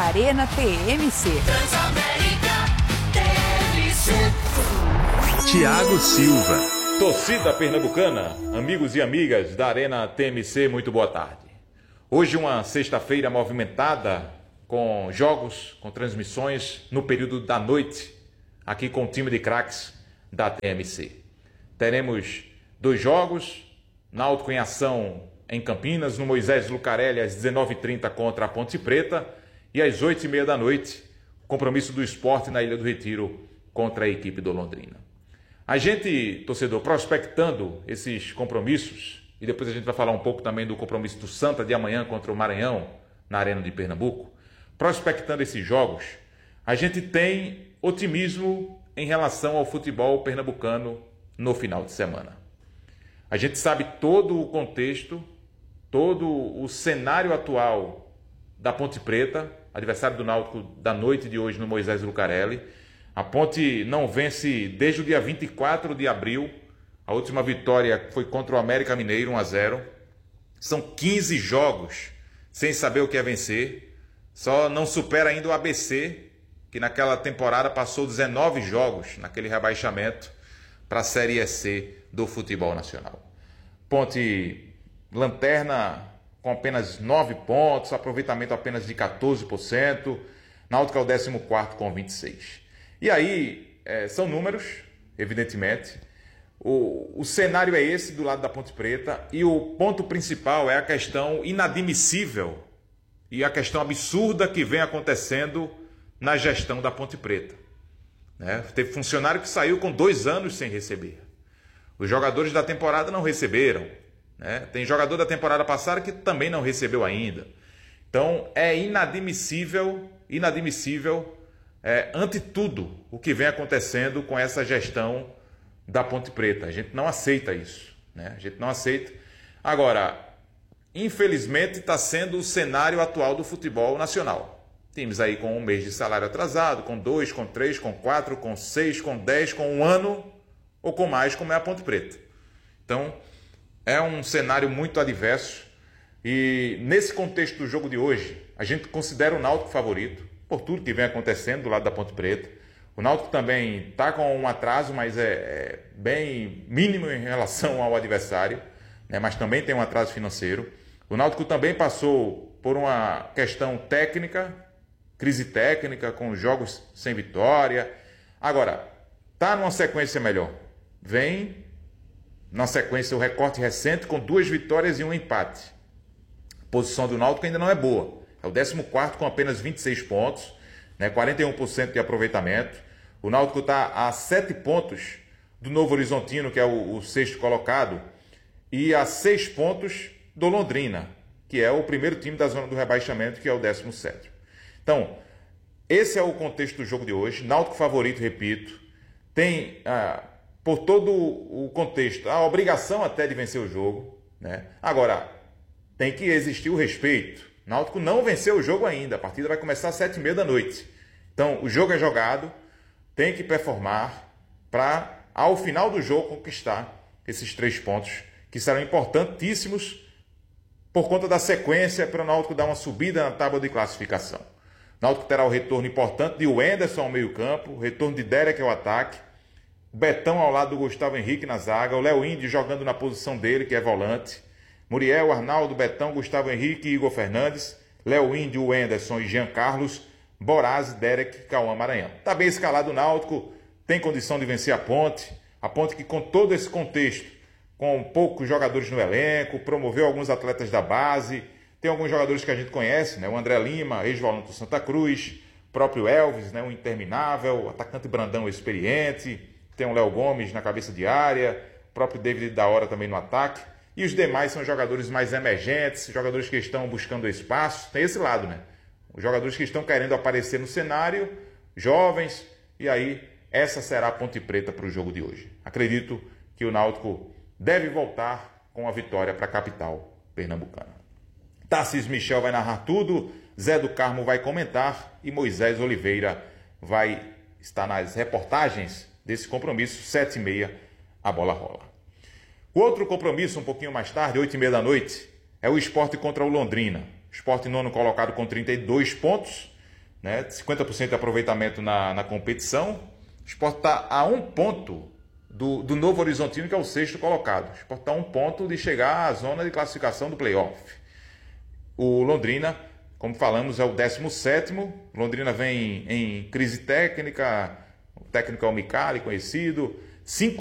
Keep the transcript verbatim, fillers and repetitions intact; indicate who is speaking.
Speaker 1: Arena T M C.
Speaker 2: Transamérica T M C.
Speaker 3: Tiago Silva.
Speaker 4: Torcida pernambucana, amigos e amigas da Arena T M C, muito boa tarde. Hoje uma sexta-feira movimentada, com jogos, com transmissões no período da noite, aqui com o time de craques da T M C. Teremos dois jogos, Náutico em ação em Campinas, no Moisés Lucarelli, às dezenove e trinta contra a Ponte Preta, e às oito e meia da noite, compromisso do Sport na Ilha do Retiro contra a equipe do Londrina. A gente, torcedor, prospectando esses compromissos, e depois a gente vai falar um pouco também do compromisso do Santa de amanhã contra o Maranhão, na Arena de Pernambuco, prospectando esses jogos, a gente tem otimismo em relação ao futebol pernambucano no final de semana. A gente sabe todo o contexto, todo o cenário atual da Ponte Preta, adversário do Náutico da noite de hoje no Moisés Lucarelli. A Ponte não vence desde o dia vinte e quatro de abril. A última vitória foi contra o América Mineiro, um a zero. São quinze jogos sem saber o que é vencer. Só não supera ainda o A B C, que naquela temporada passou dezenove jogos naquele rebaixamento para a Série C do futebol nacional. Ponte lanterna com apenas nove pontos, aproveitamento apenas de quatorze por cento. Náutico é o décimo quarto com vinte e seis por cento. E aí, é, são números, evidentemente. O, o cenário é esse do lado da Ponte Preta, e o ponto principal é a questão inadmissível e a questão absurda que vem acontecendo na gestão da Ponte Preta. Né? Teve funcionário que saiu com dois anos sem receber. Os jogadores da temporada não receberam. Né? Tem jogador da temporada passada que também não recebeu ainda. Então é inadmissível, inadmissível, é, ante tudo, o que vem acontecendo com essa gestão da Ponte Preta. A gente não aceita isso. Né? A gente não aceita. Agora, infelizmente está sendo o cenário atual do futebol nacional. Times aí com um mês de salário atrasado, com dois, com três, com quatro, com seis, com dez, com um ano ou com mais, como é a Ponte Preta. Então, é um cenário muito adverso, e nesse contexto do jogo de hoje, a gente considera o Náutico favorito, por tudo que vem acontecendo do lado da Ponte Preta. O Náutico também está com um atraso, mas é, é bem mínimo em relação ao adversário, né? Mas também tem um atraso financeiro. O Náutico também passou por uma questão técnica, crise técnica, com jogos sem vitória. Agora, está numa sequência melhor. Vem na sequência o recorte recente com duas vitórias e um empate. A posição do Náutico ainda não é boa. É o décimo quarto com apenas vinte e seis pontos, né, quarenta e um por cento de aproveitamento. O Náutico está a sete pontos do Novo Horizontino, que é o, o sexto colocado, e a seis pontos do Londrina, que é o primeiro time da zona do rebaixamento, que é o décimo sétimo. Então, esse é o contexto do jogo de hoje. Náutico favorito, repito. Tem, ah, por todo o contexto, a obrigação até de vencer o jogo. Né? Agora, tem que existir o respeito. Náutico não venceu o jogo ainda. A partida vai começar às sete e meia da noite. Então, o jogo é jogado. Tem que performar para, ao final do jogo, conquistar esses três pontos, que serão importantíssimos por conta da sequência para o Náutico dar uma subida na tábua de classificação. O Náutico terá o retorno importante de Wenderson ao meio campo, o retorno de Derek ao ataque, o Betão ao lado do Gustavo Henrique na zaga, o Léo Índio jogando na posição dele, que é volante, Muriel, Arnaldo, Betão, Gustavo Henrique e Igor Fernandes, Léo Índio, Wenderson e Jean Carlos, Boraz, Derek, Cauã Maranhão. Está bem escalado o Náutico, tem condição de vencer a Ponte, a Ponte que com todo esse contexto, com poucos jogadores no elenco, promoveu alguns atletas da base, tem alguns jogadores que a gente conhece, né? O André Lima, ex-volante do Santa Cruz, o próprio Elvis, né? O interminável, o atacante Brandão experiente, tem o Léo Gomes na cabeça de área, o próprio David da Hora também no ataque, e os demais são jogadores mais emergentes, jogadores que estão buscando espaço, tem esse lado, né? Os jogadores que estão querendo aparecer no cenário, jovens, e aí essa será a Ponte Preta para o jogo de hoje. Acredito que o Náutico deve voltar com a vitória para a capital pernambucana. Tarcísio Michel vai narrar tudo, Zé do Carmo vai comentar e Moisés Oliveira vai estar nas reportagens desse compromisso, sete e meia, a bola rola. O outro compromisso, um pouquinho mais tarde, oito e meia da noite, é o Sport contra o Londrina. Sport nono colocado com trinta e dois pontos, né? cinquenta por cento de aproveitamento na, na competição. O Sport está a um ponto do, do Novo Horizontino, que é o sexto colocado. O Sport está a um ponto de chegar à zona de classificação do playoff. O Londrina, como falamos, é o décimo sétimo. Londrina vem em crise técnica, o técnico é o Micali, conhecido. Cinco